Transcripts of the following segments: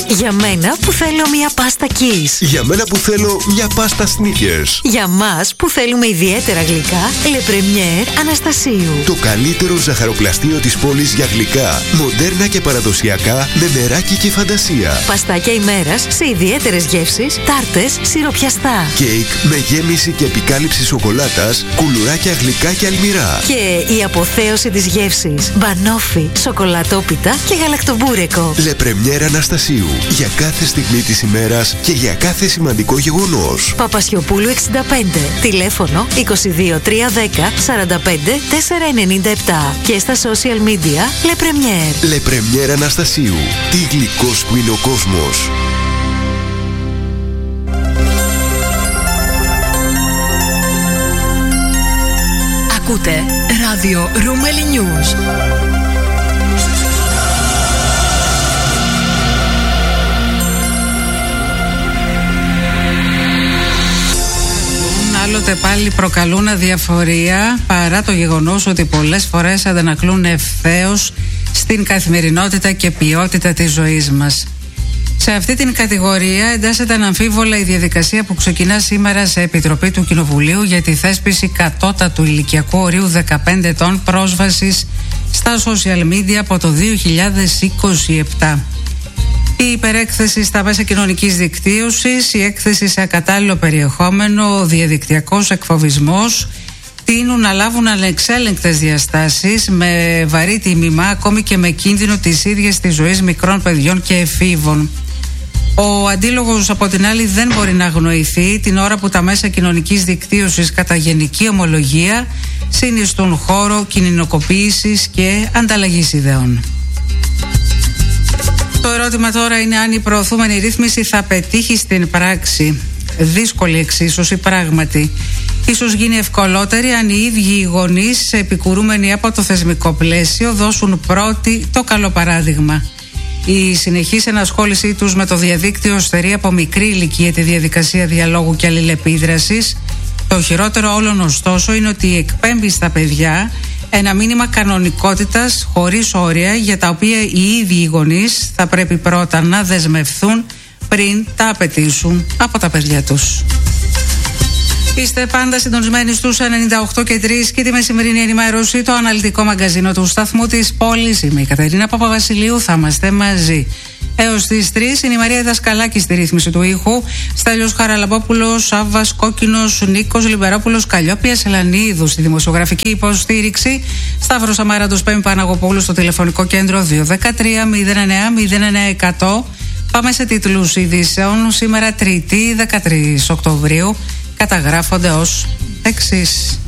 Για μένα που θέλω μια πάστα Kiss. Για μένα που θέλω μια πάστα Snickers. Για μας που θέλουμε ιδιαίτερα γλυκά, Le Premier Αναστασίου. Το καλύτερο ζαχαροπλαστείο της πόλης για γλυκά, μοντέρνα και παραδοσιακά, με μεράκι και φαντασία. Παστάκια ημέρας σε ιδιαίτερες γεύσεις, τάρτες, σιροπιαστά. Κέικ με γέμιση και επικάλυψη σοκολάτας, κουλουράκια γλυκά και αλμυρά. Και η αποθέωση της γεύσης, μπανόφι, σοκολατόπιτα και γαλακτομπούρεκο. Le Premier Αναστασίου. Για κάθε στιγμή της ημέρας και για κάθε σημαντικό γεγονός. Παπασιοπούλου 65. Τηλέφωνο 22 310 45 497. Και στα social media Le Premier. Le Premier Αναστασίου. Τι γλυκός που είναι ο κόσμος. Ακούτε ράδιο Ρούμελι News. Άλλοτε πάλι προκαλούν αδιαφορία, παρά το γεγονός ότι πολλές φορές αντανακλούν ευθέως στην καθημερινότητα και ποιότητα της ζωής μας. Σε αυτή την κατηγορία εντάσσεται αναμφίβολα η διαδικασία που ξεκινά σήμερα σε Επιτροπή του Κοινοβουλίου για τη θέσπιση κατώτατου ηλικιακού ορίου 15 ετών πρόσβασης στα social media από το 2027. Η υπερέκθεση στα μέσα κοινωνικής δικτύωσης, η έκθεση σε ακατάλληλο περιεχόμενο, ο διαδικτυακός εκφοβισμός τείνουν να λάβουν ανεξέλεγκτες διαστάσεις με βαρύ τίμημα, ακόμη και με κίνδυνο της ίδιας της ζωής μικρών παιδιών και εφήβων. Ο αντίλογος από την άλλη δεν μπορεί να αγνοηθεί την ώρα που τα μέσα κοινωνικής δικτύωσης κατά γενική ομολογία συνιστούν χώρο κοινωνικοποίησης και ανταλλαγής ιδεών. Το ερώτημα τώρα είναι αν η προωθούμενη ρύθμιση θα πετύχει στην πράξη. Δύσκολη εξίσωση πράγματι. Ίσως γίνει ευκολότερη αν οι ίδιοι οι γονείς, επικουρούμενοι από το θεσμικό πλαίσιο, δώσουν πρώτοι το καλό παράδειγμα. Η συνεχής ενασχόλησή τους με το διαδίκτυο στερεί από μικρή ηλικία τη διαδικασία διαλόγου και αλληλεπίδρασης. Το χειρότερο όλων ωστόσο είναι ότι εκπέμπει στα παιδιά ένα μήνυμα κανονικότητας χωρίς όρια, για τα οποία οι ίδιοι οι γονείς θα πρέπει πρώτα να δεσμευθούν πριν τα απαιτήσουν από τα παιδιά τους. Είστε πάντα συντονισμένοι στους 98 και 3 και τη μεσημερινή ενημέρωση, το αναλυτικό μαγκαζίνο του σταθμού της πόλης. Είμαι η Κατερίνα Παπαβασιλείου, θα είμαστε μαζί έως τις 3. Είναι η Μαρία Δασκαλάκη στη ρύθμιση του ήχου, Στέλιος Χαραλαμπόπουλος, Σάββας Κόκκινος, Νίκος Λιμπερόπουλος, Καλλιόπια Σελανίδου στη δημοσιογραφική υποστήριξη, Σταύρος Αμάραντος, Πέμπη Παναγοπούλου στο τηλεφωνικό κέντρο 213 09 09 100. Πάμε σε τίτλους ειδήσεων. Σήμερα Τρίτη 13 Οκτωβρίου καταγράφονται ως εξής.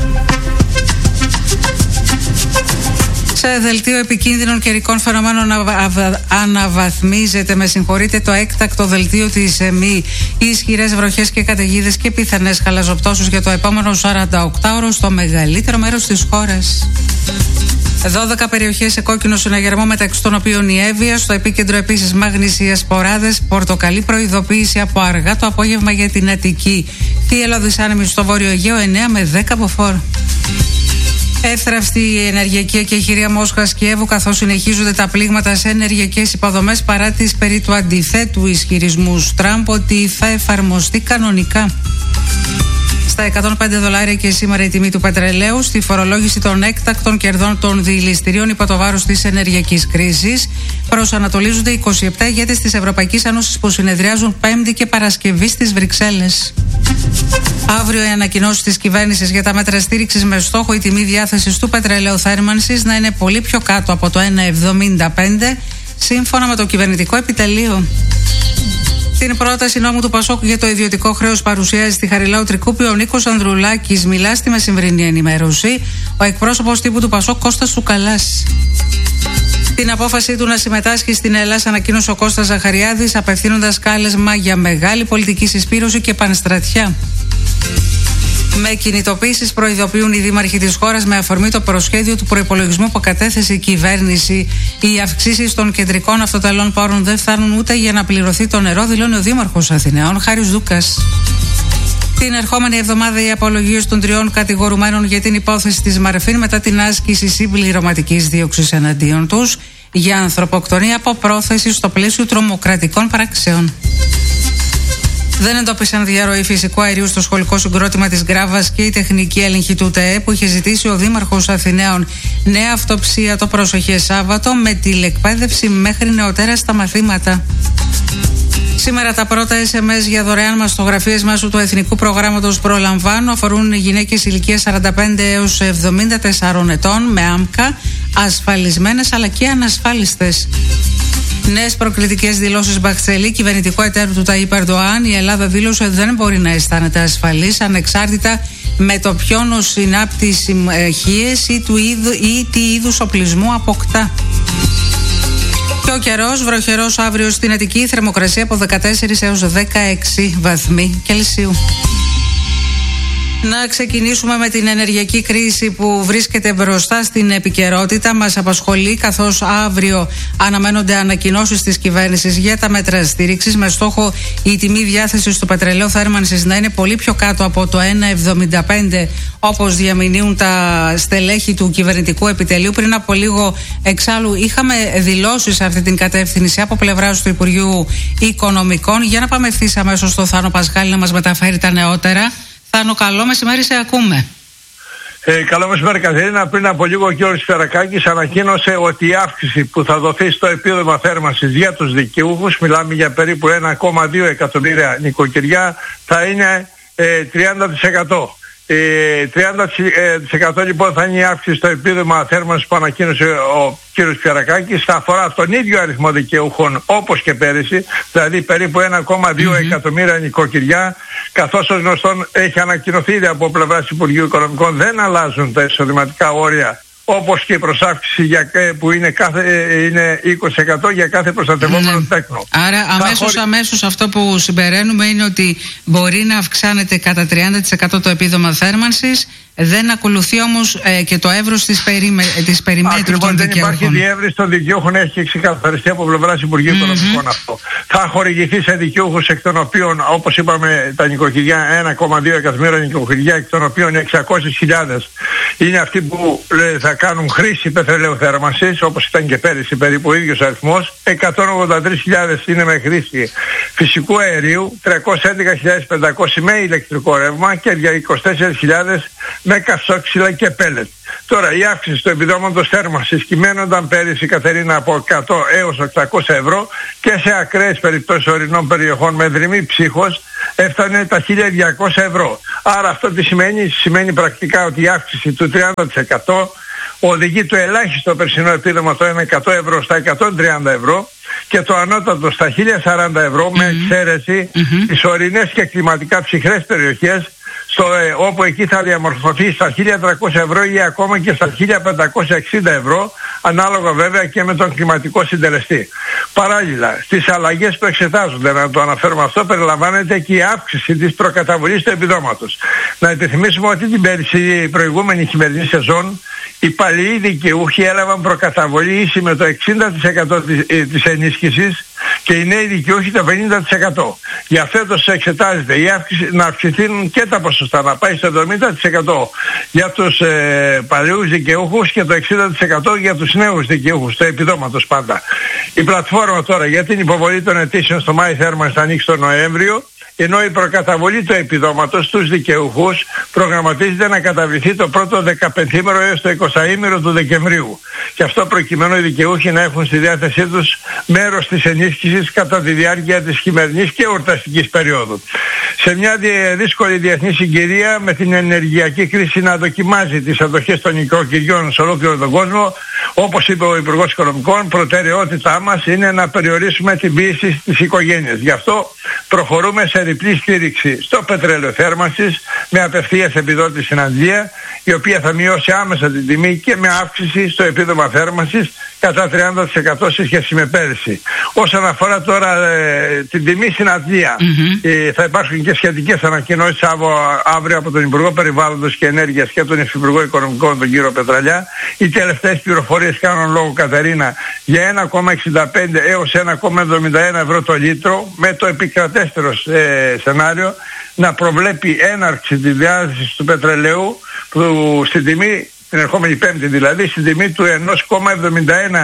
Σε δελτίο επικίνδυνων καιρικών φαινομένων αναβαθμίζεται, το έκτακτο δελτίο της ΕΜΗ. Ισχυρές βροχές και καταιγίδες και πιθανές χαλαζοπτώσεις για το επόμενο 48ωρο στο μεγαλύτερο μέρος της χώρας. 12 περιοχές σε κόκκινο συναγερμό, μεταξύ των οποίων η Εύβοια. Στο επίκεντρο επίσης μαγνησίας, σποράδες, πορτοκαλί προειδοποίηση από αργά το απόγευμα για την Αττική. Θύελλο δυσάνεμη στο Βόρειο Αιγαίο 9 με 10 μποφόρ. Εύθραυστη η ενεργειακή εκεχηρία Μόσχας Κιέβου, καθώς συνεχίζονται τα πλήγματα σε ενεργειακές υποδομές παρά τις περί του αντιθέτου ισχυρισμούς Τραμπ ότι θα εφαρμοστεί κανονικά. Στα $105 και σήμερα η τιμή του πετρελαίου, στη φορολόγηση των έκτακτων κερδών των διηληστηρίων υπό το βάρος της ενεργειακής κρίσης. Προσανατολίζονται 27 ηγέτες της Ευρωπαϊκής Ένωσης που συνεδριάζουν Πέμπτη και Παρασκευή στις Βρυξέλλες. Αύριο οι ανακοινώσεις της κυβέρνησης για τα μέτρα στήριξης με στόχο η τιμή διάθεσης του πετρελαίου θέρμανσης να είναι πολύ πιο κάτω από το 1,75 σύμφωνα με το κυβερνητικό επιτελείο. Την πρόταση νόμου του Πασόκ για το ιδιωτικό χρέος παρουσιάζει στη Χαριλάου Τρικούπη ο Νίκος Ανδρουλάκης. Μιλά στη μεσημβρινή ενημέρωση ο εκπρόσωπος τύπου του Πασόκ Κώστας Τσουκαλάς. Την απόφαση του να συμμετάσχει στην Ελλάδα ανακοίνωσε ο Κώστας Ζαχαριάδης, απευθύνοντας κάλεσμα για μεγάλη πολιτική συσπήρωση και πανστρατιά. Με κινητοποίησεις προειδοποιούν οι δήμαρχοι της χώρας με αφορμή το προσχέδιο του προϋπολογισμού που κατέθεσε η κυβέρνηση. Οι αυξήσεις των κεντρικών αυτοτελών πόρων δεν φτάνουν ούτε για να πληρωθεί το νερό, δηλώνει ο Δήμαρχος Αθηναίων Χάρης Δούκας. Την ερχόμενη εβδομάδα οι απολογίες των 3 κατηγορουμένων για την υπόθεση της Μαρφίν μετά την άσκηση συμπληρωματικής δίωξης εναντίον τους για ανθρωποκτονία από πρόθεση στο πλαίσιο τρομοκρατικών πράξεων. Δεν εντόπισαν διαρροή φυσικού αερίου στο σχολικό συγκρότημα της Γκράβας και η τεχνική έλεγχη του ΤΕΕ που είχε ζητήσει ο Δήμαρχος Αθηναίων νέα αυτοψία το προσεχές Σάββατο με τηλεκπαίδευση μέχρι νεοτέρα στα μαθήματα. Σήμερα τα πρώτα SMS για δωρεάν μαστογραφίες μέσω του Εθνικού Προγράμματος Προλαμβάνω αφορούν γυναίκες ηλικίας 45 έως 74 ετών με άμκα, ασφαλισμένες αλλά και ανασφάλιστες. Νέες προκλητικές δηλώσεις Μπαχτσελή, κυβερνητικού εταίρου του Ταΐπ Ερντοάν. Η Ελλάδα δήλωσε ότι δεν μπορεί να αισθάνεται ασφαλής ανεξάρτητα με το ποιον συνάπτει συμμαχίες ή τι είδους οπλισμού αποκτά. Και ο καιρός βροχερός αύριο στην Αττική, θερμοκρασία από 14 έως 16 βαθμοί Κελσίου. Να ξεκινήσουμε με την ενεργειακή κρίση που βρίσκεται μπροστά στην επικαιρότητα. Μας απασχολεί καθώς αύριο αναμένονται ανακοινώσεις της κυβέρνησης για τα μέτρα στήριξης με στόχο η τιμή διάθεσης του πετρελαίου θέρμανσης να είναι πολύ πιο κάτω από το 1,75 όπως διαμηνύουν τα στελέχη του κυβερνητικού επιτελείου. Πριν από λίγο εξάλλου είχαμε δηλώσεις σε αυτή την κατεύθυνση από πλευράς του Υπουργείου Οικονομικών. Για να πάμε ευθύς αμέσως στο Θάνο Πασχάλη να μας μεταφέρει τα νεότερα. Θάνο, καλό μεσημέρι, σε ακούμε. Καλό μεσημέρι, Καθερίνα. Πριν από λίγο ο κ. Σπερακάκης ανακοίνωσε ότι η αύξηση που θα δοθεί στο επίδομα θέρμανσης για τους δικαιούχους, μιλάμε για περίπου 1,2 εκατομμύρια νοικοκυριά, θα είναι 30%. 30% λοιπόν θα είναι η αύξηση στο επίδομα θέρμανσης που ανακοίνωσε ο κ. Σπερακάκης. Θα αφορά τον ίδιο αριθμό δικαιούχων όπως και πέρυσι, δηλαδή περίπου 1,2 εκατομμύρια νοικοκυριά, καθώς ως γνωστόν έχει ανακοινωθεί ήδη από πλευράς Υπουργείου Οικονομικών, δεν αλλάζουν τα εισοδηματικά όρια όπως και η προσάυξηση που είναι 20% για κάθε προστατευόμενο τέκνο. Άρα αμέσως αυτό που συμπεραίνουμε είναι ότι μπορεί να αυξάνεται κατά 30% το επίδομα θέρμανσης, δεν ακολουθεί όμως και το εύρος της περιμέτρου των δικαιούχων. Δεν υπάρχει διεύρυνση των δικαιούχων, έχει ξεκαθαριστεί από πλευράς Υπουργείου Οικονομικών αυτό. Θα χορηγηθεί σε δικαιούχους εκ των οποίων, όπως είπαμε, τα νοικοκυριά, 1,2 εκατομμύρια νοικοκυριά, εκ των οποίων 600.000 είναι αυτοί που θα κάνουν χρήση πετρελαίου θέρμανσης, όπως ήταν και πέρυσι περίπου ο ίδιος αριθμός. 183.000 είναι με χρήση φυσικού αερίου, 311.500 με ηλεκτρικό ρεύμα και 24.000 με καυσόξυλα και πέλετ. Τώρα η αύξηση του επιδόματος θέρμανσης κυμαίνονταν πέρυσι, Καθερίνα, από 100 έως 800 ευρώ και σε ακραίες περιπτώσεις ορεινών περιοχών με δρυμή ψύχος έφτανε τα 1.200 ευρώ. Άρα αυτό τι σημαίνει? Σημαίνει πρακτικά ότι η αύξηση του 30% οδηγεί το ελάχιστο περσινό επίδομα το 100 ευρώ στα 130 ευρώ και το ανώτατο στα 1.040 ευρώ με εξαίρεση τις ορεινές και κλιματικά ψυχρές περιοχές, όπου εκεί θα διαμορφωθεί στα 1.300 ευρώ ή ακόμα και στα 1.560 ευρώ, ανάλογα βέβαια και με τον κλιματικό συντελεστή. Παράλληλα, στις αλλαγές που εξετάζονται, να το αναφέρουμε αυτό, περιλαμβάνεται και η αύξηση της προκαταβολής του επιδόματος. Να επιθυμίσουμε ότι την προηγούμενη χειμερινή σεζόν οι παλαιοί δικαιούχοι έλαβαν προκαταβολή ίση με το 60% της ενίσχυσης και οι νέοι δικαιούχοι το 50%. Για φέτος εξετάζεται να αυξηθούν και τα ποσοστά, να πάει στο 70% για τους παλαιούς δικαιούχους και το 60% για τους νέους δικαιούχους, το επιδόματος πάντα. Η πλατφόρμα τώρα για την υποβολή των αιτήσεων στο Μάη Θέρμανσης θα ανοίξει τον Νοέμβριο, ενώ η προκαταβολή του επιδόματος στους δικαιούχους προγραμματίζεται να καταβληθεί το πρώτο 15ήμερο έως το 20ήμερο του Δεκεμβρίου. Και αυτό προκειμένου οι δικαιούχοι να έχουν στη διάθεσή τους μέρος της ενίσχυσης κατά τη διάρκεια της χειμερινής και εορταστικής περίοδου. Σε μια δύσκολη διεθνή συγκυρία, με την ενεργειακή κρίση να δοκιμάζει τις αντοχές των νοικοκυριών σε ολόκληρο τον κόσμο, όπως είπε ο Υπουργός Οικονομικών, προτεραιότητά μας είναι να περιορίσουμε την πίεση στις οικογένειες. Γι' αυτό προχωρούμε σε διπλή στήριξη στο πετρέλαιο θέρμανσης με απευθείας επιδότηση στην Αγγλία, η οποία θα μειώσει άμεσα την τιμή και με αύξηση στο επίδομα θέρμανσης κατά 30% σε σχέση με πέρυσι. Όσον αφορά τώρα την τιμή στην Αγγλία, θα υπάρχουν και σχετικές ανακοινώσεις αύριο από τον Υπουργό Περιβάλλοντος και Ενέργειας και τον Υφυπουργό Οικονομικών, τον κύριο Πετραλιά. Οι τελευταίες πληροφορίες κάνουν λόγο, Κατερίνα, για 1,65 έως 1,71 ευρώ το λίτρο, με το επικρατέστερο σενάριο να προβλέπει έναρξη της διάθεσης του πετρελαίου που στην τιμή, την ερχόμενη Πέμπτη δηλαδή, στην τιμή του 1,71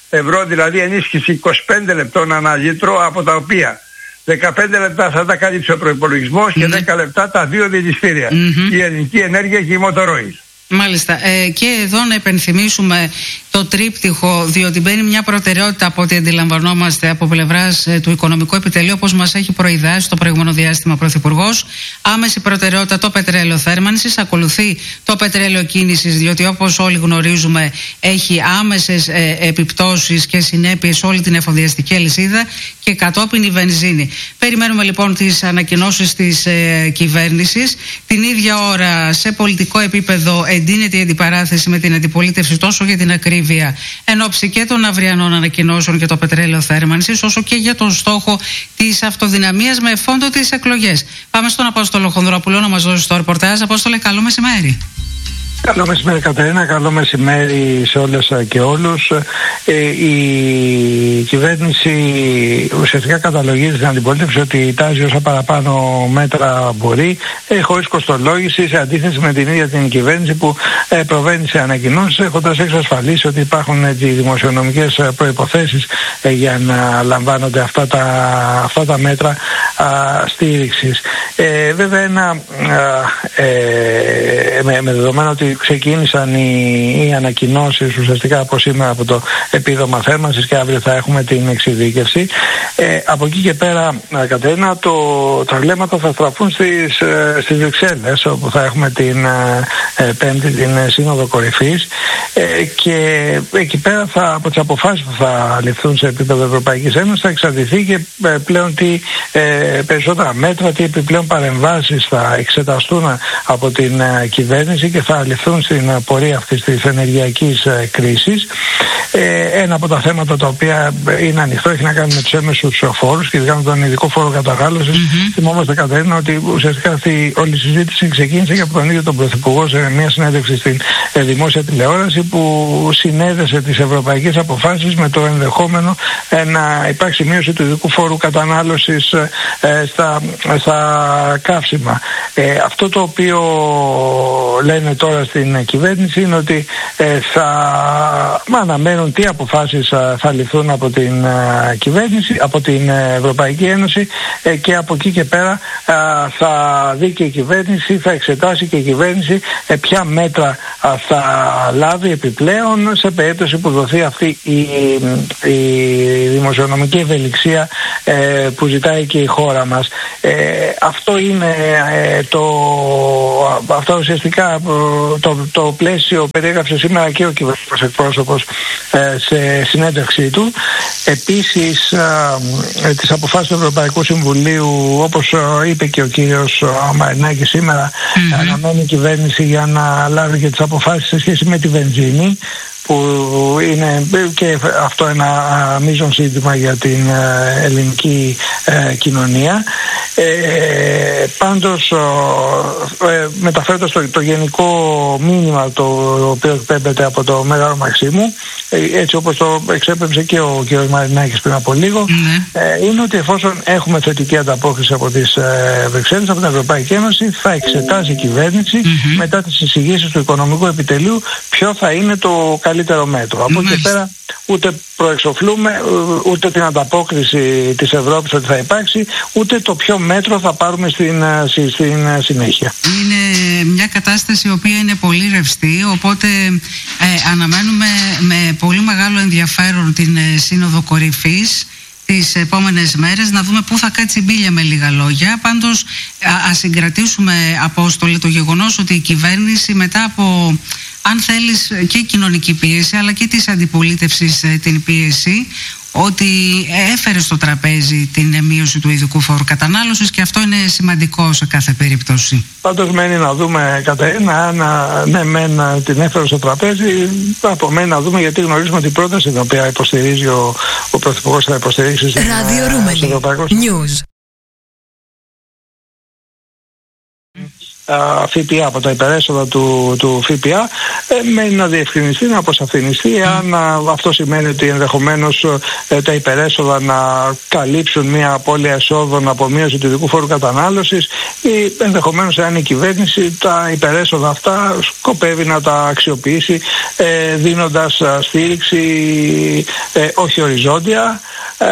ευρώ, δηλαδή ενίσχυση 25 λεπτών ανά λίτρο, από τα οποία 15 λεπτά θα τα κάλυψε ο προϋπολογισμός και 10 λεπτά τα δύο δηληστήρια, η Ελληνική Ενέργεια και η Motor Oil. Μάλιστα. Και εδώ να επενθυμίσουμε το τρίπτυχο, διότι μπαίνει μια προτεραιότητα από ό,τι αντιλαμβανόμαστε από πλευράς του Οικονομικού Επιτελείου, όπως μας έχει προειδάσει το προηγούμενο διάστημα ο Πρωθυπουργός. Άμεση προτεραιότητα το πετρέλαιο θέρμανσης, ακολουθεί το πετρέλαιο κίνησης, διότι όπως όλοι γνωρίζουμε έχει άμεσες επιπτώσεις και συνέπειες σε όλη την εφοδιαστική αλυσίδα, και κατόπιν η βενζίνη. Περιμένουμε λοιπόν τις ανακοινώσεις της κυβέρνησης. Την ίδια ώρα σε πολιτικό επίπεδο εντείνεται η αντιπαράθεση με την αντιπολίτευση, τόσο για την ακρίβεια εν ώψη και των αυριανών ανακοινώσεων για το πετρέλαιο θέρμανσης, όσο και για τον στόχο της αυτοδυναμίας με φόντο τις εκλογές. Πάμε στον Απόστολο Χονδρόπουλο να μας δώσει το ρεπορτάζ. Απόστολε, καλό μεσημέρι. Καλό μεσημέρι Κατερίνα, καλό μεσημέρι σε όλες και όλους. Η κυβέρνηση ουσιαστικά καταλογίζει την αντιπολίτευση ότι τάζει όσα παραπάνω μέτρα μπορεί, χωρίς κοστολόγηση, σε αντίθεση με την ίδια την κυβέρνηση που προβαίνει σε ανακοινώσεις, έχοντας εξασφαλίσει ότι υπάρχουν οι δημοσιονομικές προϋποθέσεις για να λαμβάνονται αυτά τα μέτρα στήριξης. Βέβαια με δεδομένο ότι ξεκίνησαν οι ανακοινώσεις ουσιαστικά από σήμερα από το επίδομα θέρμανσης και αύριο θα έχουμε την εξειδίκευση. Από εκεί και πέρα, Κατερίνα, τα βλέμματα θα στραφούν στις Βρυξέλλες, όπου θα έχουμε την Πέμπτη την Σύνοδο Κορυφής, και εκεί πέρα από τις αποφάσεις που θα ληφθούν σε επίπεδο Ευρωπαϊκής Ένωσης θα εξαρτηθεί και πλέον τι περισσότερα μέτρα, τι επιπλέον παρεμβάσεις θα εξεταστούν από την κυβέρνηση και θα ληφθούν στην πορεία αυτής της ενεργειακής κρίσης. Ένα από τα θέματα τα οποία είναι ανοιχτό έχει να κάνει με τους έμεσους φόρους και ειδικά με τον ειδικό φόρο κατανάλωσης. Θυμόμαστε, Κατερίνα, ότι ουσιαστικά όλη η συζήτηση ξεκίνησε και από τον ίδιο τον Πρωθυπουργό σε μια συνέντευξη στην δημόσια τηλεόραση, που συνέδεσε τις ευρωπαϊκές αποφάσεις με το ενδεχόμενο να υπάρξει μείωση του ειδικού φόρου κατανάλωσης στα καύσιμα. Αυτό το οποίο λένε τώρα στην κυβέρνηση είναι ότι θα αναμένουν τι αποφάσεις θα ληφθούν από την κυβέρνηση, από την Ευρωπαϊκή Ένωση, και από εκεί και πέρα θα δει και η κυβέρνηση, θα εξετάσει και η κυβέρνηση ποια μέτρα θα λάβει επιπλέον σε περίπτωση που δοθεί αυτή η δημοσιονομική ευελιξία που ζητάει και η χώρα μας. Αυτό είναι αυτό ουσιαστικά το πλαίσιο περιέγραψε σήμερα και ο κυβερνητικός εκπρόσωπος σε συνέντευξή του. Επίσης, τις αποφάσεις του Ευρωπαϊκού Συμβουλίου, όπως είπε και ο κύριος Μαρινάκης σήμερα, αναμένει η κυβέρνηση για να λάβει και τις αποφάσεις σε σχέση με τη βενζίνη, που είναι και αυτό ένα μείζον ζήτημα για την ελληνική κοινωνία. Πάντως μεταφέροντας το γενικό μήνυμα το οποίο εκπέμπεται από το Μέγαρο Μαξίμου, έτσι όπως το εξέπεμψε και ο κ. Μαρινάκης πριν από λίγο, είναι ότι εφόσον έχουμε θετική ανταπόκριση από τις Βρυξέλλες, από την Ευρωπαϊκή Ένωση, θα εξετάσει η κυβέρνηση μετά τις εισηγήσεις του Οικονομικού Επιτελείου ποιο θα είναι το καλύτερο μέτρο. Από εκεί πέρα ούτε προεξοφλούμε ούτε την ανταπόκριση της Ευρώπης ότι θα υπάρξει, ούτε το ποιο μέτρο θα πάρουμε στην συνέχεια. Είναι μια κατάσταση η οποία είναι πολύ ρευστή, οπότε αναμένουμε με πολύ μεγάλο ενδιαφέρον την Σύνοδο Κορυφής τις επόμενες μέρες, να δούμε πού θα κάτσει η μπίλια, με λίγα λόγια. Πάντως ας συγκρατήσουμε, Απόστολε, το γεγονός ότι η κυβέρνηση μετά από, αν θέλεις, και κοινωνική πίεση αλλά και της αντιπολίτευσης την πίεση, ότι έφερε στο τραπέζι την μείωση του ειδικού φόρου κατανάλωσης, και αυτό είναι σημαντικό σε κάθε περίπτωση. Πάντως μένει να δούμε, Κατερίνα, αν την έφερε στο τραπέζι, απομένει να δούμε, γιατί γνωρίζουμε την πρόταση την οποία υποστηρίζει ο Πρωθυπουργός, θα υποστηρίξει στο Ευρωπαϊκό News. ΦΠΑ, από τα υπερέσοδα του ΦΠΑ, μένει να διευκρινιστεί, να αποσαφινιστεί αν αυτό σημαίνει ότι ενδεχομένως τα υπερέσοδα να καλύψουν μια απώλεια εσόδων από μείωση του ειδικού φόρου κατανάλωσης, ή ενδεχομένως αν η κυβέρνηση τα υπερέσοδα αυτά σκοπεύει να τα αξιοποιήσει δίνοντας στήριξη όχι οριζόντια,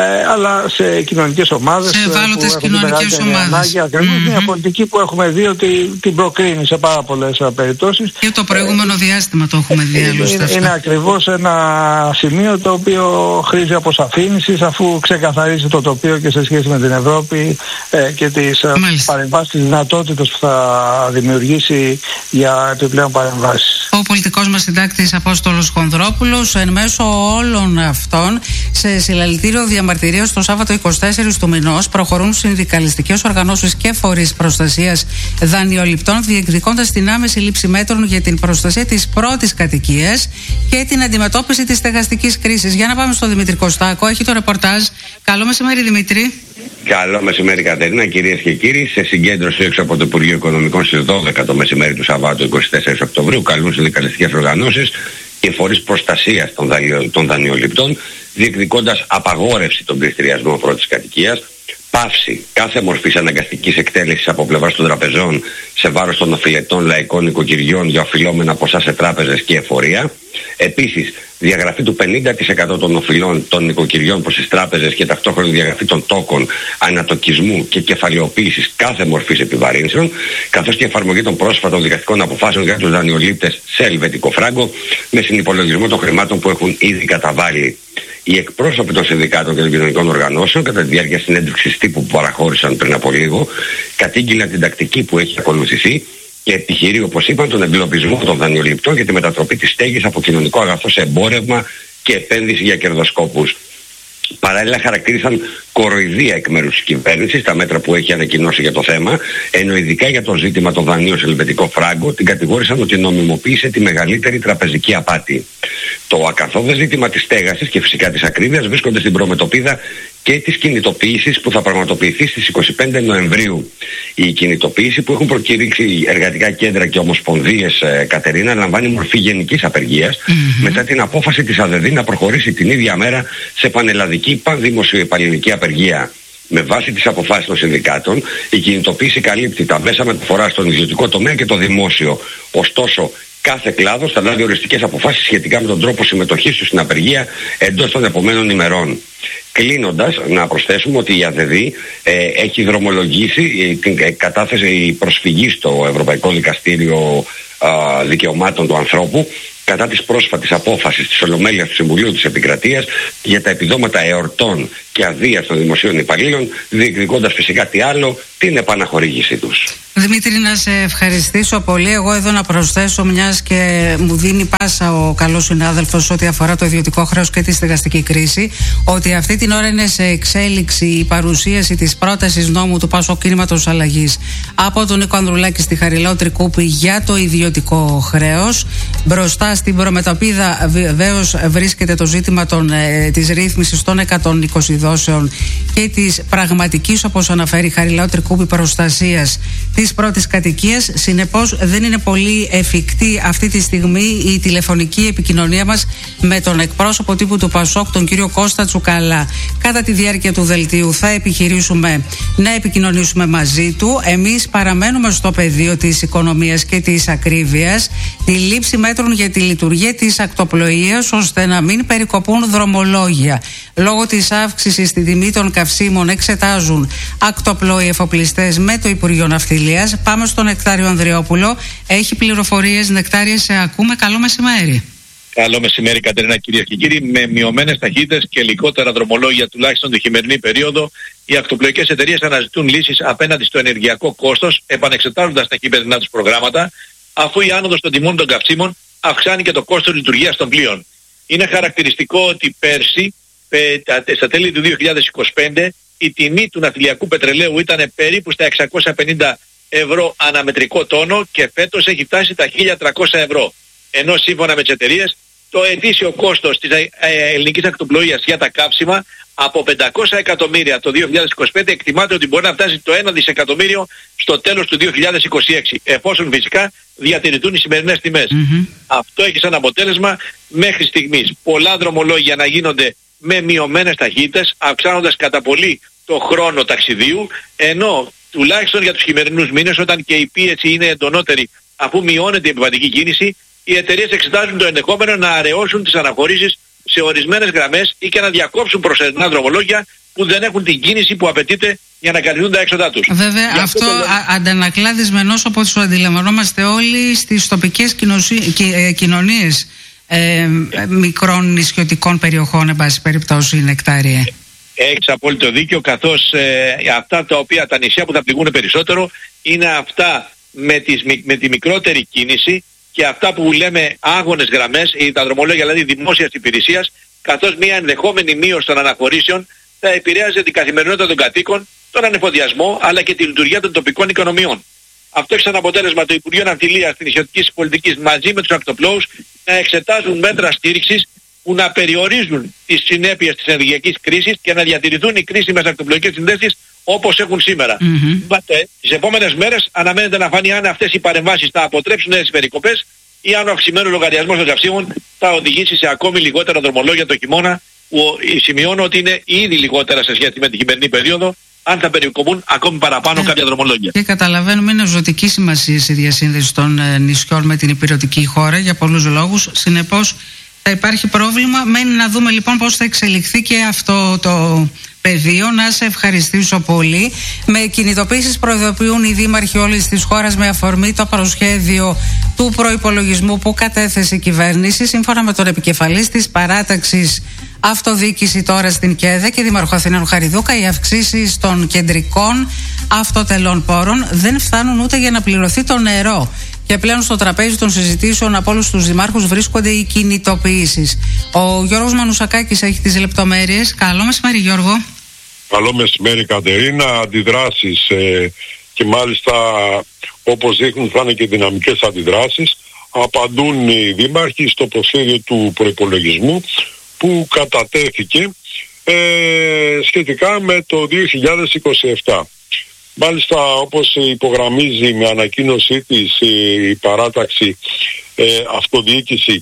αλλά σε κοινωνικές ομάδες, σε ευάλωτες κοινωνικές ομάδες. Μια πολιτική που έχουμε δει ότι την προκρίνει σε πάρα πολλές περιπτώσεις. Και το προηγούμενο διάστημα το έχουμε δει άλλωστε. Είναι ακριβώς ένα σημείο το οποίο χρήζει αποσαφήνισης, αφού ξεκαθαρίζει το τοπίο και σε σχέση με την Ευρώπη και τις παρεμβάσεις, τις δυνατότητες που θα δημιουργήσει για επιπλέον παρεμβάσεις. Ο πολιτικός μας συντάκτης Απόστολος Χονδρόπουλος, εν μέσω όλων αυτών, σε συλλαλητήριο διαμαρτυρία στο Σάββατο 24 του μηνός, προχωρούν συνδικαλιστικές οργανώσεις και φορείς προστασίας δανειοληπτών, διεκδικώντας την άμεση λήψη μέτρων για την προστασία της πρώτης κατοικίας και την αντιμετώπιση της στεγαστικής κρίσης. Για να πάμε στον Δημήτρη Κωστάκο, έχει το ρεπορτάζ. Καλό μεσημέρι, Δημήτρη. Καλό μεσημέρι, Κατερίνα, κυρίες και κύριοι. Σε συγκέντρωση έξω από το Υπουργείο Οικονομικών στις 12 το μεσημέρι του Σαββάτου 24 Οκτωβρίου, καλούν συνδικαλιστικές οργανώσεις και φορείς προστασίας των δανειοληπτών, διεκδικώντας απαγόρευση των πληστηριασμών πρώτης κατοικίας, πάυση κάθε μορφής αναγκαστικής εκτέλεσης από πλευράς των τραπεζών σε βάρος των οφειλετών λαϊκών νοικοκυριών για οφειλόμενα ποσά σε τράπεζες και εφορία. Επίσης, διαγραφή του 50% των οφειλών των νοικοκυριών προς τις τράπεζες και ταυτόχρονη διαγραφή των τόκων ανατοκισμού και κεφαλαιοποίησης κάθε μορφής επιβαρύνσεων, καθώς και εφαρμογή των πρόσφατων δικαστικών αποφάσεων για τους δανειολήπτες σε ελβετικό φράγκο, με συνυπολογισμό των χρημάτων που έχουν ήδη καταβάλει. Οι εκπρόσωποι των συνδικάτων και των κοινωνικών οργανώσεων, κατά τη διάρκεια συνέντευξης τύπου που παραχώρησαν πριν από λίγο, κατήγγειλαν την τακτική που έχει ακολουθηθεί και επιχειρεί, όπως είπαν, τον εγκλωβισμό των δανειοληπτών και τη μετατροπή της στέγης από κοινωνικό αγαθό σε εμπόρευμα και επένδυση για κερδοσκόπους. Παράλληλα, χαρακτήρισαν κοροϊδία εκ μέρους της κυβέρνησης τα μέτρα που έχει ανακοινώσει για το θέμα, ενώ ειδικά για το ζήτημα των δανείων σε ελβετικό φράγκο την κατηγόρησαν ότι νομιμοποίησε τη μεγαλύτερη τραπεζική απάτη. Το ακαθόδες ζήτημα της στέγασης και φυσικά της ακρίβειας βρίσκονται στην προμετωπίδα και της κινητοποίησης που θα πραγματοποιηθεί στις 25 Νοεμβρίου. Η κινητοποίηση που έχουν προκήρυξει εργατικά κέντρα και ομοσπονδίες, Κατερίνα, λαμβάνει μορφή γενικής απεργίας μετά την απόφαση της ΑΔΔ να προχωρήσει την ίδια μέρα σε πανελλαδική πανδημοσιοεπαλληλική απεργία. Με βάση τις αποφάσεις των συνδικάτων, η κινητοποίηση καλύπτει τα μέσα μεταφοράς στον ιδιωτικό τομέα και το δημόσιο. Ωστόσο, κάθε κλάδος θα λάβει οριστικές αποφάσεις σχετικά με τον τρόπο συμμετοχής του στην απεργία εντός των επομένων ημερών. Κλείνοντας, να προσθέσουμε ότι η ΑΔΔ έχει δρομολογήσει την κατάθεση προσφυγής στο Ευρωπαϊκό Δικαστήριο Δικαιωμάτων του Ανθρώπου κατά της πρόσφατης απόφασης της Ολομέλειας του Συμβουλίου της Επικρατείας για τα επιδόματα εορτών και αδείας των δημοσίων υπαλλήλων, διεκδικώντας φυσικά τι άλλο, την επαναχορήγησή τους. Δημήτρη, να σε ευχαριστήσω πολύ. Εγώ εδώ να προσθέσω, μιας και μου δίνει πάσα ο καλός συνάδελφος ό,τι αφορά το ιδιωτικό χρέος και τη στεγαστική κρίση, ότι αυτή την ώρα είναι σε εξέλιξη η παρουσίαση της πρότασης νόμου του Πασόκ Κίνηματος Αλλαγής από τον Νίκο Ανδρουλάκη στη Χαριλάου Τρικούπη για το ιδιωτικό χρέος. Μπροστά στην προμετωπίδα βεβαίως βρίσκεται το ζήτημα της ρύθμισης των 120 δόσεων και της πραγματικής, όπως αναφέρει η Χαριλάου Τρικούπη, προστασίας της πρώτης κατοικίας. Συνεπώς δεν είναι πολύ εφικτή αυτή τη στιγμή η τηλεφωνική επικοινωνία μας με τον εκπρόσωπο τύπου του Πασόκ, τον κύριο Κώστα Τσουκαλά. Κατά τη διάρκεια του δελτίου θα επιχειρήσουμε να επικοινωνήσουμε μαζί του. Εμείς παραμένουμε στο πεδίο της οικονομίας και της ακρίβειας, τη λήψη μέτρων για τη λειτουργία της ακτοπλοείας ώστε να μην περικοπούν δρομολόγια. Λόγω της αύξησης στη τιμή των καυσίμων εξετάζουν ακτοπλόοι εφοπλιστές με το Υπουργείο Ναυτιλίας. Πάμε στον Νεκτάριο Ανδριόπουλο. Έχει πληροφορίες. Νεκτάριε, σε ακούμε. Καλό μεσημέρι. Καλό μεσημέρι, Κατερίνα, κυρίες και κύριοι. Με μειωμένες ταχύτητες και λιγότερα δρομολόγια τουλάχιστον τη χειμερινή περίοδο, οι ακτοπλοϊκές εταιρείες αναζητούν λύσεις απέναντι στο ενεργειακό κόστος, επανεξετάζοντας τα χειμερινά τους προγράμματα, αφού η άνοδος των τιμών των καυσίμων αυξάνει και το κόστος λειτουργίας των πλοίων. Είναι χαρακτηριστικό ότι πέρσι, στα τέλη του 2025, η τιμή του ναυτιλιακού πετρελαίου ήταν περίπου στα 650 ευρώ αναμετρικό τόνο και φέτος έχει φτάσει τα 1.300 ευρώ. Ενώ σύμφωνα με τις εταιρείες το ετήσιο κόστος της ελληνικής ακτοπλοείας για τα κάψιμα από 500 εκατομμύρια το 2025 εκτιμάται ότι μπορεί να φτάσει το 1 δισεκατομμύριο στο τέλος του 2026, εφόσον φυσικά διατηρηθούν οι σημερινές τιμές. Αυτό έχει σαν αποτέλεσμα μέχρι στιγμής πολλά δρομολόγια να γίνονται με μειωμένες ταχύτητες, αυξάνοντας κατά πολύ το χρόνο ταξιδίου, ενώ τουλάχιστον για τους χειμερινούς μήνες, όταν και η πίεση είναι εντονότερη αφού μειώνεται η επιβατική κίνηση, οι εταιρείες εξετάζουν το ενδεχόμενο να αραιώσουν τις αναχωρήσεις σε ορισμένες γραμμές ή και να διακόψουν προσωρινά δρομολόγια που δεν έχουν την κίνηση που απαιτείται για να καλυφθούν τα έξοδά τους. Βέβαια, αυτό αντανακλά δυσμενώς, όπως το αντιλαμβανόμαστε όλοι, στις τοπικές κοινωνίες μικρών νησιωτικών περιοχών, εν πάση περιπτώσει, νεκτάρια. Έχεις απόλυτο δίκιο, καθώς αυτά τα νησιά που θα πληγούν περισσότερο είναι αυτά με τη μικρότερη κίνηση και αυτά που λέμε άγονες γραμμές, τα δρομολόγια δηλαδή δημόσιας υπηρεσίας, καθώς μια ενδεχόμενη μείωση των αναχωρήσεων θα επηρέαζε την καθημερινότητα των κατοίκων, τον ανεφοδιασμό αλλά και τη λειτουργία των τοπικών οικονομιών. Αυτό έχει σαν αποτέλεσμα το Υπουργείο Ναυτιλίας, της Νησιωτικής Πολιτικής μαζί με τους ακτοπλώους να εξετάζουν μέτρα στήριξης που να περιορίζουν τις συνέπειες της ενεργειακής κρίσης και να διατηρηθούν οι κρίσιμες ακτοπλοϊκές συνδέσεις όπως έχουν σήμερα. Τις επόμενες μέρες αναμένεται να φανεί αν αυτές οι παρεμβάσεις θα αποτρέψουν νέες περικοπές ή αν ο αυξημένος λογαριασμός των καυσίμων θα οδηγήσει σε ακόμη λιγότερα δρομολόγια το χειμώνα, που σημειώνω ότι είναι ήδη λιγότερα σε σχέση με τη χειμερινή περίοδο, αν θα περικοπούν ακόμη παραπάνω κάποια δρομολόγια. Και καταλαβαίνουμε, είναι ζωτική σημασία η διασύνδεση των νησιών με την υπηρετική χώρα για πολλούς λόγους. Συνεπώς θα υπάρχει πρόβλημα. Μένει να δούμε λοιπόν πώς θα εξελιχθεί και αυτό το πεδίο. Να σε ευχαριστήσω πολύ. Με κινητοποίησεις προειδοποιούν οι δήμαρχοι όλης της χώρας με αφορμή το προσχέδιο του προϋπολογισμού που κατέθεσε η κυβέρνηση. Σύμφωνα με τον επικεφαλής της παράταξης Αυτοδιοίκηση τώρα στην ΚΕΔΕ και Δήμαρχο Αθηναίων Χαριδούκα, οι αυξήσεις των κεντρικών αυτοτελών πόρων δεν φτάνουν ούτε για να πληρωθεί το νερό. Και πλέον στο τραπέζι των συζητήσεων από όλους τους δημάρχους βρίσκονται οι κινητοποιήσεις. Ο Γιώργος Μανουσακάκης έχει τις λεπτομέρειες. Καλό μεσημέρι, Γιώργο. Καλό μεσημέρι, Κατερίνα. Αντιδράσεις και μάλιστα όπως δείχνουν θα είναι και δυναμικές αντιδράσεις. Απαντούν οι δήμαρχοι στο προσχέδιο του προϋπολογισμού που κατατέθηκε σχετικά με το 2027. Μάλιστα, όπως υπογραμμίζει με ανακοίνωσή της η παράταξη Αυτοδιοίκηση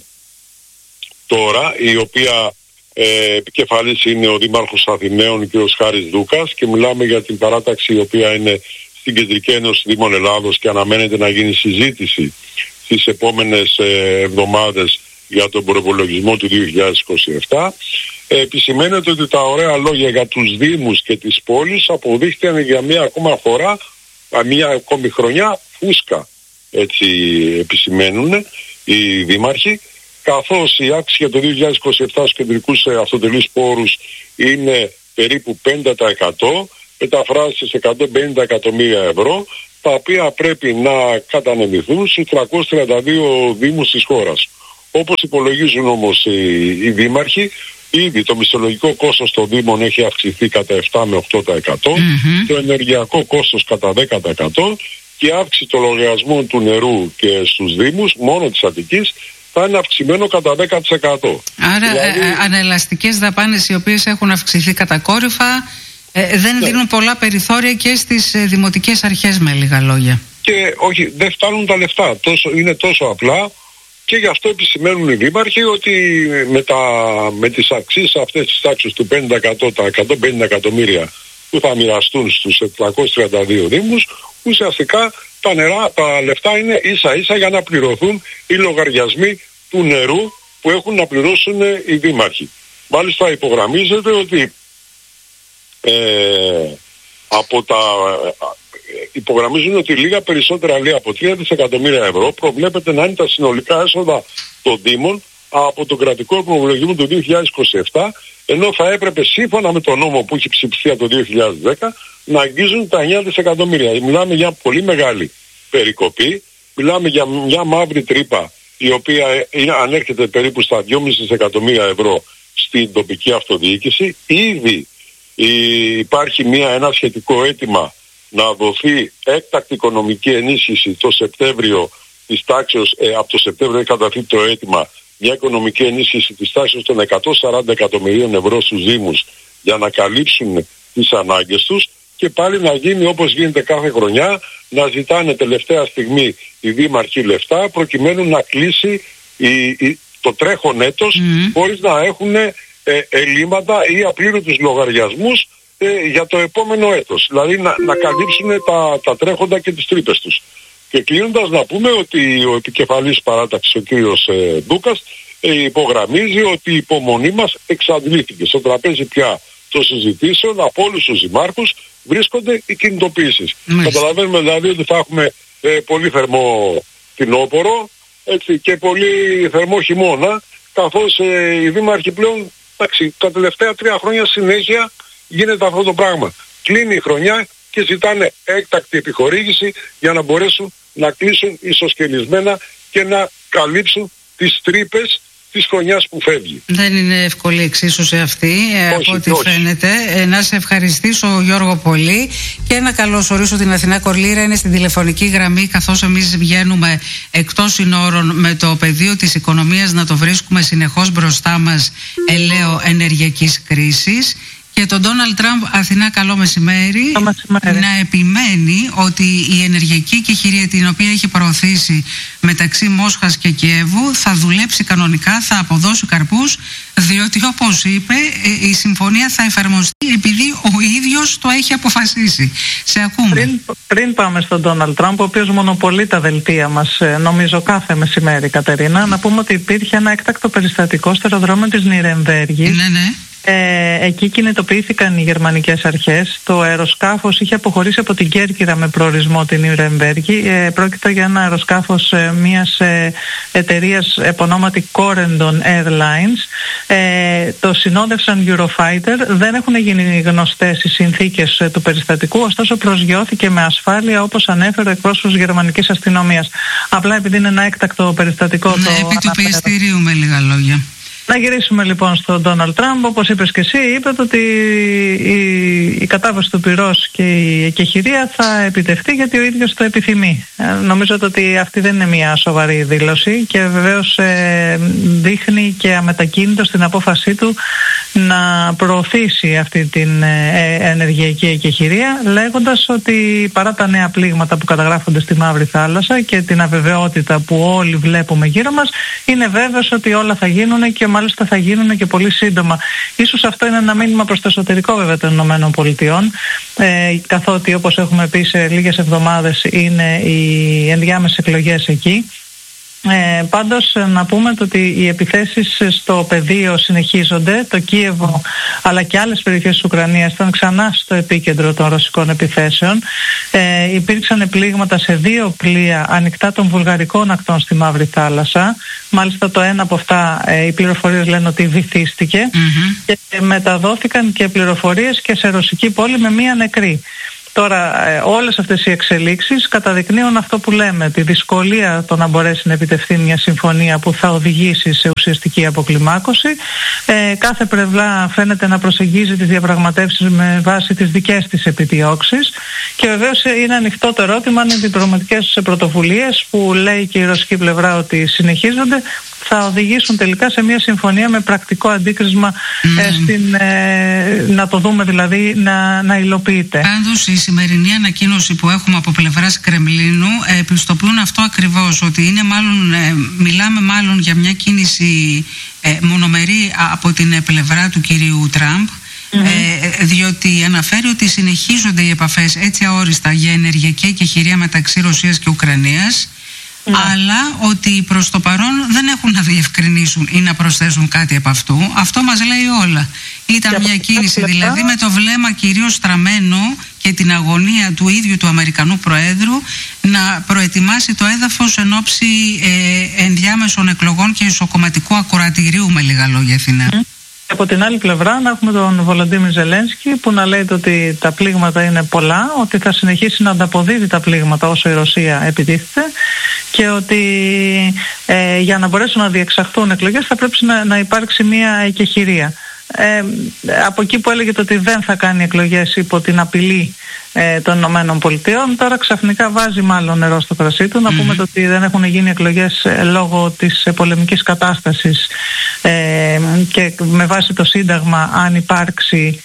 τώρα, η οποία επικεφαλής είναι ο Δήμαρχος Αθηναίων κ. Χάρης Δούκας, και μιλάμε για την παράταξη η οποία είναι στην Κεντρική Ένωση Δήμων Ελλάδος και αναμένεται να γίνει συζήτηση στις επόμενες εβδομάδες για τον προϋπολογισμό του 2027. Επισημαίνεται ότι τα ωραία λόγια για τους Δήμους και τις πόλεις αποδείχτηκαν για μια ακόμα φορά, μια ακόμη χρονιά φούσκα, έτσι επισημαίνουν οι δήμαρχοι, καθώς η αύξηση για το 2027 στους κεντρικούς αυτοτελείς πόρους είναι περίπου 5%, μεταφράσει σε 150 εκατομμύρια ευρώ, τα οποία πρέπει να κατανεμηθούν στους 332 δήμους της χώρας. Όπως υπολογίζουν όμως οι δήμαρχοι, ήδη το μισθολογικό κόστος των δήμων έχει αυξηθεί κατά 7 με 8%, το ενεργειακό κόστος κατά 10% και η αύξηση των λογαριασμών του νερού και στους δήμους, μόνο της Αττικής, θα είναι αυξημένο κατά 10%. Άρα δηλαδή, ανελαστικές δαπάνες οι οποίες έχουν αυξηθεί κατακόρυφα δεν δίνουν πολλά περιθώρια και στις δημοτικές αρχές, με λίγα λόγια. Και όχι, δεν φτάνουν τα λεφτά, είναι τόσο απλά. Και γι' αυτό επισημαίνουν οι δήμαρχοι ότι με τις αξίες αυτές της τάξης του 50%, τα 150 εκατομμύρια που θα μοιραστούν στους 732 δήμους, ουσιαστικά τα λεφτά είναι ίσα ίσα για να πληρωθούν οι λογαριασμοί του νερού που έχουν να πληρώσουν οι δήμαρχοι. Μάλιστα υπογραμμίζεται ότι υπογραμμίζουν ότι λίγα περισσότερα, λέει, από 3 δισεκατομμύρια ευρώ προβλέπεται να είναι τα συνολικά έσοδα των Δήμων από τον κρατικό προϋπολογισμό του 2027, ενώ θα έπρεπε σύμφωνα με τον νόμο που έχει ψηφιστεί από το 2010 να αγγίζουν τα 9 δισεκατομμύρια. Μιλάμε για πολύ μεγάλη περικοπή, μιλάμε για μια μαύρη τρύπα η οποία ανέρχεται περίπου στα 2,5 δισεκατομμύρια ευρώ στην τοπική αυτοδιοίκηση. Ήδη υπάρχει ένα σχετικό αίτημα να δοθεί έκτακτη οικονομική ενίσχυση το Σεπτέμβριο της τάξεως, από το Σεπτέμβριο έχει καταθεί το αίτημα μια οικονομική ενίσχυση της τάξης των 140 εκατομμυρίων ευρώ στους Δήμους για να καλύψουν τις ανάγκες τους, και πάλι να γίνει όπως γίνεται κάθε χρονιά, να ζητάνε τελευταία στιγμή οι δήμαρχοι λεφτά προκειμένου να κλείσει το τρέχον έτος χωρίς να έχουν ελλείμματα ή απλήρωτους λογαριασμούς για το επόμενο έτος. Δηλαδή να καλύψουν τα τρέχοντα και τις τρύπες τους. Και κλείνοντας να πούμε ότι ο επικεφαλής παράταξης, ο κύριος Ντούκας, υπογραμμίζει ότι η υπομονή μας εξαντλήθηκε. Στο τραπέζι πια των συζητήσεων από όλους τους δημάρχους βρίσκονται οι κινητοποιήσεις. Καταλαβαίνουμε δηλαδή ότι θα έχουμε πολύ θερμό φθινόπωρο, έτσι, και πολύ θερμό χειμώνα, καθώς οι δήμαρχοι πλέον, εντάξει, τα τελευταία 3 χρόνια συνέχεια γίνεται αυτό το πράγμα. Κλείνει η χρονιά και ζητάνε έκτακτη επιχορήγηση για να μπορέσουν να κλείσουν ισοσκελισμένα και να καλύψουν τις τρύπες της χρονιάς που φεύγει. Δεν είναι εύκολη εξίσωση αυτή, όχι, από ό,τι φαίνεται. Να σε ευχαριστήσω, Γιώργο, πολύ, και να καλωσορίσω την Αθηνά Κορλήρα. Είναι στην τηλεφωνική γραμμή, καθώς εμείς βγαίνουμε εκτός συνόρων με το πεδίο της οικονομίας να το βρίσκουμε συνεχώς μπροστά μας, ελαίο ενεργειακής κρίσης. Και τον Ντόναλντ Τραμπ, Αθηνά, καλό μεσημέρι, να επιμένει ότι η ενεργειακή εκεχηρία την οποία έχει προωθήσει μεταξύ Μόσχας και Κιέβου θα δουλέψει κανονικά, θα αποδώσει καρπούς, διότι όπως είπε η συμφωνία θα εφαρμοστεί επειδή ο ίδιος το έχει αποφασίσει. Σε ακούμε. Πριν πάμε στον Ντόναλντ Τραμπ, ο οποίος μονοπολεί τα δελτία μας, νομίζω κάθε μεσημέρι, Κατερίνα, να πούμε ότι υπήρχε ένα έκτακτο περιστατικό στο αεροδρόμιο της Νιρεμβέργης. Ναι. Εκεί κινητοποιήθηκαν οι γερμανικές αρχές. Το αεροσκάφος είχε αποχωρήσει από την Κέρκυρα με προορισμό την Νιουρεμβέργη. Πρόκειται για ένα αεροσκάφος μιας εταιρείας επωνόματι Corendon Airlines. Το συνόδευσαν Eurofighter. Δεν έχουν γίνει γνωστές οι συνθήκες του περιστατικού, ωστόσο προσγειώθηκε με ασφάλεια, όπως ανέφερε ο εκπρόσωπος γερμανικής αστυνομίας. Απλά επειδή είναι ένα έκτακτο περιστατικό. Επί του πιεστηρίου, με λίγα λόγια. Να γυρίσουμε λοιπόν στον Ντόναλντ Τραμπ. Όπως είπες και εσύ, είπε ότι η κατάβαση του πυρός και η εκεχηρία θα επιτευχθεί γιατί ο ίδιος το επιθυμεί. Νομίζω ότι αυτή δεν είναι μια σοβαρή δήλωση και βεβαίως δείχνει και αμετακίνητο στην απόφασή του να προωθήσει αυτή την ενεργειακή εκεχηρία, λέγοντας ότι παρά τα νέα πλήγματα που καταγράφονται στη Μαύρη Θάλασσα και την αβεβαιότητα που όλοι βλέπουμε γύρω μας, είναι βέβαιος ότι όλα θα γίνουν και μάλιστα θα γίνουν και πολύ σύντομα. Ίσως αυτό είναι ένα μήνυμα προς το εσωτερικό βέβαια των ΗΠΑ, καθότι όπως έχουμε πει σε λίγες εβδομάδες είναι οι ενδιάμεσες εκλογές εκεί. Πάντως να πούμε ότι οι επιθέσεις στο πεδίο συνεχίζονται. Το Κίεβο αλλά και άλλες περιοχές της Ουκρανίας ήταν ξανά στο επίκεντρο των ρωσικών επιθέσεων. Υπήρξαν πλήγματα σε 2 πλοία ανοιχτά των βουλγαρικών ακτών στη Μαύρη Θάλασσα. Μάλιστα το ένα από αυτά οι πληροφορίες λένε ότι βυθίστηκε και μεταδόθηκαν και πληροφορίες και σε ρωσική πόλη με 1 νεκρή. Τώρα όλες αυτές οι εξελίξεις καταδεικνύουν αυτό που λέμε, τη δυσκολία το να μπορέσει να επιτευχθεί μια συμφωνία που θα οδηγήσει σε ουσιαστική αποκλιμάκωση. Κάθε πλευρά φαίνεται να προσεγγίζει τις διαπραγματεύσεις με βάση τις δικές της επιδιώξεις και βεβαίως είναι ανοιχτό το ερώτημα αν οι διπλωματικές πρωτοβουλίες που λέει και η ρωσική πλευρά ότι συνεχίζονται θα οδηγήσουν τελικά σε μια συμφωνία με πρακτικό αντίκρισμα να το δούμε δηλαδή να υλοποιείται. Πάντως η σημερινή ανακοίνωση που έχουμε από πλευράς Κρεμλίνου επιστοποιούν αυτό ακριβώς, ότι είναι μιλάμε μάλλον για μια κίνηση μονομερή από την πλευρά του κυρίου Τραμπ, διότι αναφέρει ότι συνεχίζονται οι επαφές έτσι αόριστα για ενεργειακή εκεχηρία μεταξύ Ρωσίας και Ουκρανίας, αλλά ότι προς το παρόν δεν έχουν να διευκρινίσουν ή να προσθέσουν κάτι από αυτού. Αυτό μας λέει όλα. Ήταν μια κίνηση δηλαδή με το βλέμμα κυρίως στραμμένο και την αγωνία του ίδιου του Αμερικανού Προέδρου να προετοιμάσει το έδαφος εν ώψη ενδιάμεσων εκλογών και ισοκομματικού ακροατηρίου, με λίγα λόγια, Αθηνά. Από την άλλη πλευρά να έχουμε τον Βολοντίμιρ Ζελένσκι που να λέει ότι τα πλήγματα είναι πολλά, ότι θα συνεχίσει να ανταποδίδει τα πλήγματα όσο η Ρωσία επιτίθεται και ότι για να μπορέσουν να διεξαχθούν εκλογές θα πρέπει να υπάρξει μια εκεχηρία. από εκεί που έλεγε ότι δεν θα κάνει εκλογές υπό την απειλή των Ηνωμένων Πολιτειών, τώρα ξαφνικά βάζει μάλλον νερό στο κρασί του. Να πούμε ότι δεν έχουν γίνει εκλογές λόγω της πολεμικής κατάστασης και με βάση το Σύνταγμα, αν υπάρξει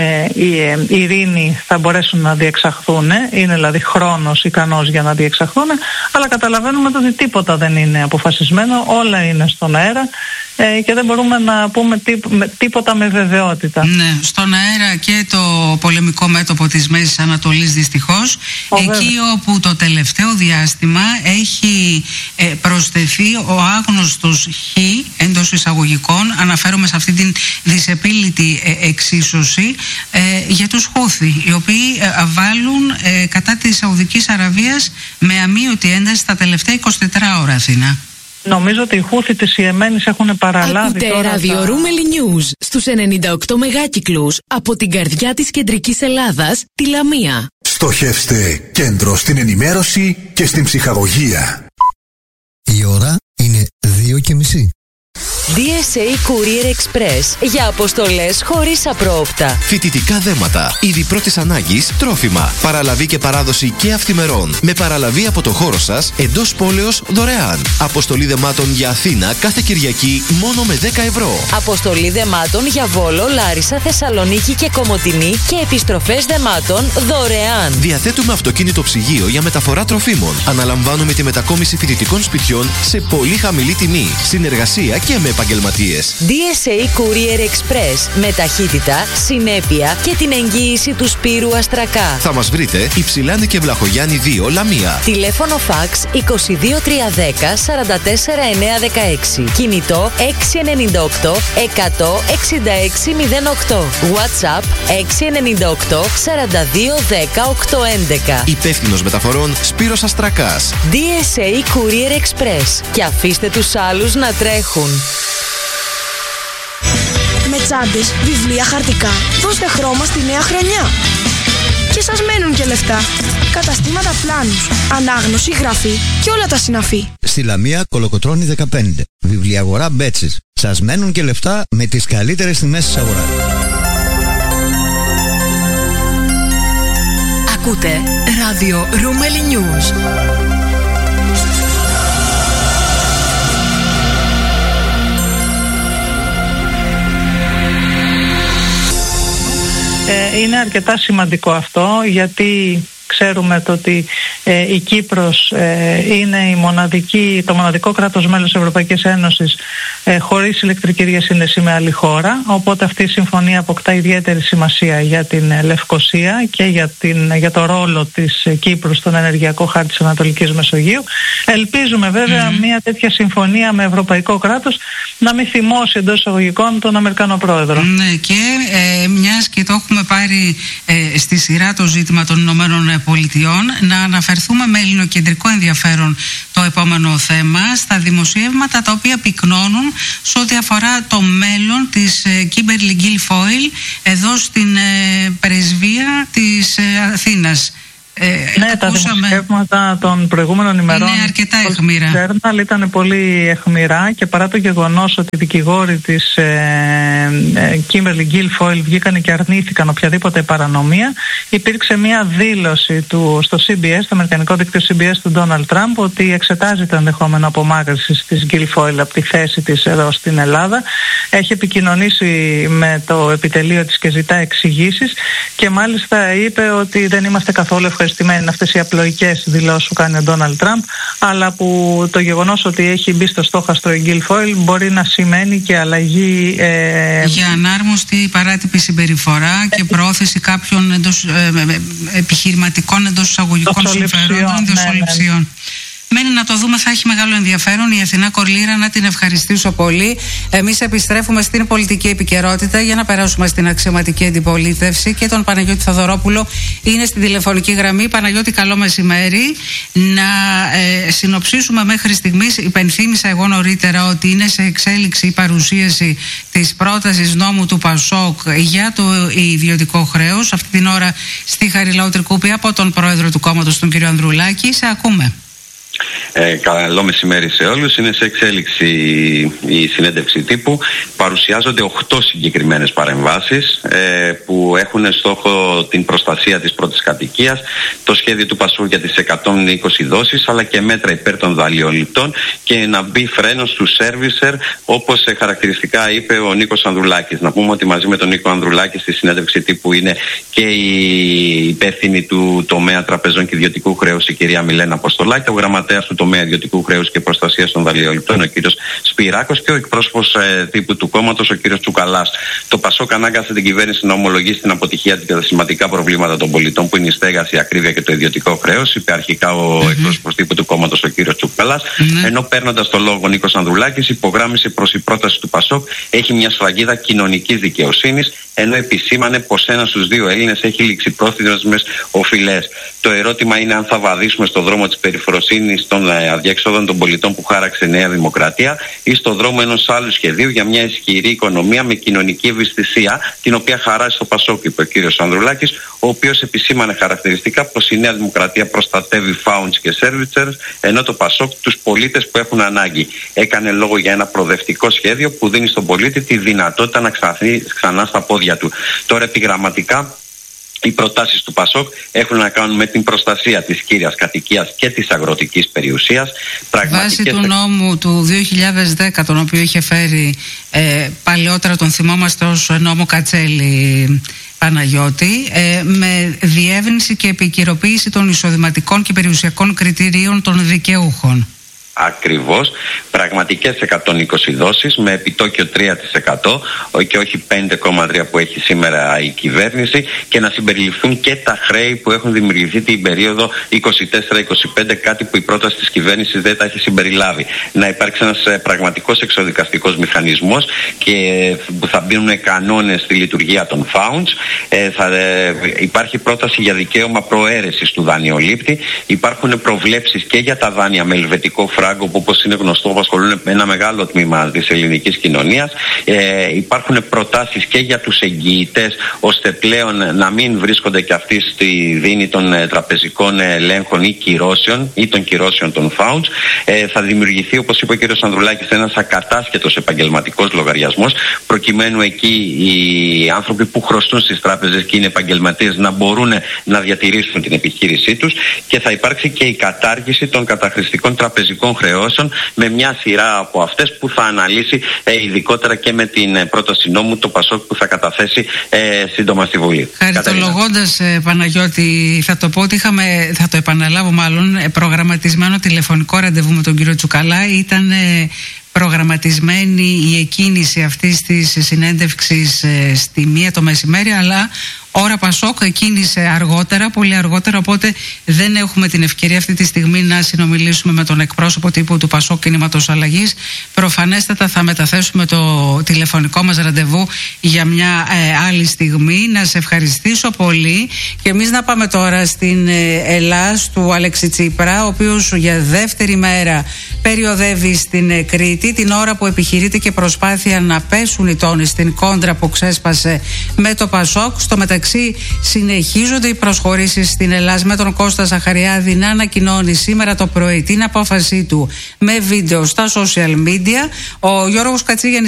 η ειρήνη, θα μπορέσουν να διεξαχθούν. Είναι δηλαδή χρόνος ικανός για να διεξαχθούν, αλλά καταλαβαίνουμε ότι τίποτα δεν είναι αποφασισμένο, όλα είναι στον αέρα και δεν μπορούμε να πούμε τίποτα με βεβαιότητα. Ναι, στον αέρα και το πολεμικό μέτωπο της Μέσης Ανατολής δυστυχώς, εκεί όπου το τελευταίο διάστημα έχει προσθεθεί ο άγνωστος Χ εντός εισαγωγικών, αναφέρομαι σε αυτή την δυσεπίλητη εξίσωση για τους Χούθι, οι οποίοι βάλουν κατά της Σαουδικής Αραβίας με αμείωτη ένταση τα τελευταία 24 ώρα, Αθήνα. Νομίζω ότι οι Χούθι της Ιεμένης έχουν παραλάβει. Ακούτε ραδιορούμελη News στους 98 μεγάκυκλους από την καρδιά της κεντρικής Ελλάδας, τη Λαμία. Στοχεύστε κέντρο στην ενημέρωση και στην ψυχαγωγία. Η ώρα είναι 2:30. DSA Courier Express για αποστολές χωρίς απρόοπτα. Φοιτητικά δέματα, είδη πρώτης ανάγκης, τρόφιμα, παραλαβή και παράδοση και αυθημερών. Με παραλαβή από το χώρο σας, εντός πόλεως δωρεάν. Αποστολή δεμάτων για Αθήνα κάθε Κυριακή μόνο με 10 ευρώ. Αποστολή δεμάτων για Βόλο, Λάρισα, Θεσσαλονίκη και Κομοτηνή και επιστροφές δεμάτων δωρεάν. Διαθέτουμε αυτοκίνητο ψυγείο για μεταφορά τροφίμων. Αναλαμβάνουμε τη μετακόμιση φοιτητικών σπιτιών σε πολύ χαμηλή τιμή. Συνεργασία και με επαγγελματίες. DSA Courier Express με ταχύτητα, συνέπεια και την εγγύηση του Σπύρου Αστρακά. Θα μας βρείτε Υψηλάνη και Βλαχογιάννη 2, Λαμία. Τηλέφωνο φαξ 22310 44916. Κινητό 698 100 6608. WhatsApp 698 42 10 811. Υπεύθυνος μεταφορών Σπύρος Αστρακάς. DSA Courier Express. Και αφήστε τους άλλους να τρέχουν. Με τσάντες, βιβλία, χαρτικά, δώστε χρώμα στη νέα χρονιά. Και σας μένουν και λεφτά. Καταστήματα Πλάνους, ανάγνωση, γραφή και όλα τα συναφή. Στη Λαμία, Κολοκοτρώνη 15. Βιβλιαγορά Μπέτσης. Σας μένουν και λεφτά με τις καλύτερες τιμές της αγοράς. Ακούτε ράδιο Ρούμελι News. Είναι αρκετά σημαντικό αυτό, γιατί ξέρουμε ότι η Κύπρος είναι το μοναδικό κράτος μέλος της Ευρωπαϊκής Ένωσης χωρίς ηλεκτρική διασύνδεση με άλλη χώρα, οπότε αυτή η συμφωνία αποκτά ιδιαίτερη σημασία για την Λευκοσία και για το ρόλο της Κύπρου στον ενεργειακό χάρτη της Ανατολικής Μεσογείου. Ελπίζουμε βέβαια μια τέτοια συμφωνία με ευρωπαϊκό κράτος να μην θυμώσει εντός εισαγωγικών τον Αμερικανό πρόεδρο. Ναι, και μιας και το έχουμε πάρει στη σειρά το ζήτημα των Ηνωμένων Πολιτειών, να αναφερθούμε με ελληνοκεντρικό ενδιαφέρον το επόμενο θέμα στα δημοσιεύματα τα οποία πυκνώνουν σε ό,τι αφορά το μέλλον της Kimberly Guilfoyle εδώ στην πρεσβεία της Αθήνας. Ναι, τα δημοσιεύματα των προηγούμενων ημερών αρκετά αιχμηρά. Ήταν πολύ αιχμηρά και παρά το γεγονός ότι οι δικηγόροι της Kimberly Guilfoyle βγήκαν και αρνήθηκαν οποιαδήποτε παρανομία, υπήρξε μια δήλωση στο CBS, το αμερικανικό δίκτυο CBS του Ντόναλντ Τραμπ, ότι εξετάζει το ενδεχόμενο απομάκρυνσης της Guilfoyle από τη θέση της εδώ στην Ελλάδα. Έχει επικοινωνήσει με το επιτελείο της και ζητά εξηγήσεις και μάλιστα είπε ότι δεν είμαστε καθόλου ευχαριστημένοι αυτές οι απλοϊκές δηλώσεις που κάνει ο Ντόναλντ Τραμπ, αλλά που το γεγονός ότι έχει μπει στο στόχαστρο η Guilfoyle μπορεί να σημαίνει και αλλαγή για ανάρμοστη παράτυπη συμπεριφορά και πρόθεση κάποιων επιχειρηματικών εντός εισαγωγικών συμφερόντων, δοσοληψιών. Μένει να το δούμε, θα έχει μεγάλο ενδιαφέρον. Η Αθηνά Κορλήρα, να την ευχαριστήσω πολύ. Εμείς επιστρέφουμε στην πολιτική επικαιρότητα για να περάσουμε στην αξιωματική αντιπολίτευση και τον Παναγιώτη Θοδωρόπουλο είναι στην τηλεφωνική γραμμή. Παναγιώτη, καλό μεσημέρι. Να συνοψίσουμε μέχρι στιγμής. Υπενθύμησα εγώ νωρίτερα ότι είναι σε εξέλιξη η παρουσίαση της πρότασης νόμου του ΠΑΣΟΚ για το ιδιωτικό χρέος. Αυτή την ώρα στη Χαριλάου Τρικούπη από τον πρόεδρο του κόμματος, τον κύριο Ανδρουλάκη. Σε ακούμε. Καλό μεσημέρι σε όλους. Είναι σε εξέλιξη η συνέντευξη τύπου. Παρουσιάζονται 8 συγκεκριμένες παρεμβάσεις που έχουν στόχο την προστασία της πρώτης κατοικίας, το σχέδιο του Πασόκ για τις 120 δόσεις, αλλά και μέτρα υπέρ των δανειοληπτών και να μπει φρένο στους σέρβισερ, όπως χαρακτηριστικά είπε ο Νίκος Ανδρουλάκης. Να πούμε ότι μαζί με τον Νίκο Ανδρουλάκη στη συνέντευξη τύπου είναι και η υπεύθυνη του τομέα τραπεζών και ιδιωτικού χρέους, η κυρία Μιλένα Αποστολάκη, ο γραμματέας του τομέα ιδιωτικού χρέους και προστασίας των δανειοληπτών, ο κύριος Σπυράκος, και ο εκπρόσωπος τύπου του κόμματος, ο κύριος Τσουκαλάς. Το Πασόκ ανάγκασε την κυβέρνηση να ομολογήσει την αποτυχία της για τα σημαντικά προβλήματα των πολιτών, που είναι η στέγαση, η ακρίβεια και το ιδιωτικό χρέος, είπε αρχικά ο εκπρόσωπος τύπου του κόμματος, ο κύριος Τσουκαλάς. Ενώ παίρνοντας το λόγο ο Νίκος Ανδρουλάκης υπογράμμισε προς η πρόταση του Πασόκ έχει μια σφραγίδα κοινωνικής δικαιοσύνης, ενώ επισήμανε πως 1 στους 2 Έλληνες έχει ληξιπρόθεσμες οφειλές. Το ερώτημα είναι αν θα βαδίσουμε στο δρόμο της περιφροσύνης των αδιέξοδων των πολιτών που χάραξε Νέα Δημοκρατία, ή στο δρόμο ενός άλλου σχεδίου για μια ισχυρή οικονομία με κοινωνική ευαισθησία, την οποία χαράζει το Πασόκ, είπε ο κύριος Ανδρουλάκης, ο οποίος επισήμανε χαρακτηριστικά πως η Νέα Δημοκρατία προστατεύει φάουντς και σέρβιτσερς, ενώ το Πασόκ τους πολίτες που έχουν ανάγκη. Έκανε λόγο για ένα προοδευτικό σχέδιο που δίνει στον πολίτη τη δυνατότητα να ξαναθεί ξανά στα πόδια του. Τώρα επιγραμματικά, οι προτάσεις του Πασόκ έχουν να κάνουν με την προστασία της κύριας κατοικίας και της αγροτικής περιουσίας. Βάσει του νόμου του 2010, τον οποίο είχε φέρει παλαιότερα, τον θυμόμαστε ως νόμο Κατσέλη Παναγιώτη, με διεύρυνση και επικυροποίηση των εισοδηματικών και περιουσιακών κριτηρίων των δικαιούχων. Ακριβώς, πραγματικές 120 δόσεις με επιτόκιο 3% και όχι 5,3% που έχει σήμερα η κυβέρνηση, και να συμπεριληφθούν και τα χρέη που έχουν δημιουργηθεί την περίοδο 24-25, κάτι που η πρόταση της κυβέρνησης δεν τα έχει συμπεριλάβει. Να υπάρξει ένας πραγματικός εξοδικαστικός μηχανισμός και που θα μπαίνουν κανόνες στη λειτουργία των funds. Υπάρχει πρόταση για δικαίωμα προαίρεσης του δανειολήπτη. Υπάρχουν προβλέψεις και για τα δάνεια με ελβετικό φράγκο, που όπως είναι γνωστό απασχολούν ένα μεγάλο τμήμα της ελληνικής κοινωνίας. Υπάρχουν προτάσεις και για τους εγγυητές, ώστε πλέον να μην βρίσκονται και αυτοί στη δίνη των τραπεζικών ελέγχων ή κυρώσεων ή των κυρώσεων των funds. Θα δημιουργηθεί, όπως είπε ο κ. Ανδρουλάκης, ένας ακατάσχετος επαγγελματικός λογαριασμός, προκειμένου εκεί οι άνθρωποι που χρωστούν στις τράπεζες και είναι επαγγελματίες να μπορούν να διατηρήσουν την επιχείρησή τους, και θα υπάρξει και η κατάργηση των καταχρηστικών τραπεζικών χρεώσεων, με μια σειρά από αυτές που θα αναλύσει ειδικότερα και με την πρόταση νόμου το Πασόκ που θα καταθέσει σύντομα στη Βουλή. Χαριτολογώντας, Παναγιώτη, θα το πω ότι θα το επαναλάβω μάλλον, προγραμματισμένο τηλεφωνικό ραντεβού με τον κύριο Τσουκαλά. Ήταν προγραμματισμένη η εκκίνηση αυτής της συνέντευξης στη 1 το μεσημέρι, αλλά ώρα Πασόκ εκκίνησε αργότερα, πολύ αργότερα, οπότε δεν έχουμε την ευκαιρία αυτή τη στιγμή να συνομιλήσουμε με τον εκπρόσωπο τύπου του Πασόκ Κινήματος Αλλαγής. Προφανέστατα θα μεταθέσουμε το τηλεφωνικό μας ραντεβού για μια άλλη στιγμή. Να σε ευχαριστήσω πολύ, και εμείς να πάμε τώρα στην Ελλάς του Αλέξη Τσίπρα, ο οποίος για δεύτερη μέρα περιοδεύει στην Κρήτη, την ώρα που επιχειρείται και προσπάθεια να πέσουν οι τόνοι στην κόντρα που ξέσπασε με το Πασόκ. Στο μεταξύ συνεχίζονται οι προσχωρήσεις στην Ελλάδα, με τον Κώστα Ζαχαριάδη να ανακοινώνει σήμερα το πρωί την απόφασή του με βίντεο στα social media. Ο Γιώργος Κατσίγιαννης